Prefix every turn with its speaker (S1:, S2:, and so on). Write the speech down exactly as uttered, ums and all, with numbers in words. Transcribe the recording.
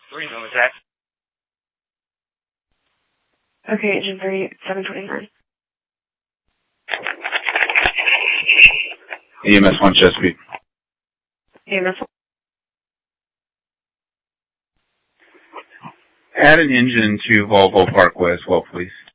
S1: Three, what was that?
S2: Okay, engine three, seven twenty-nine.
S3: E M S one Chesapeake.
S2: E M S one.
S3: Add an engine to Volvo Parkway as well, please.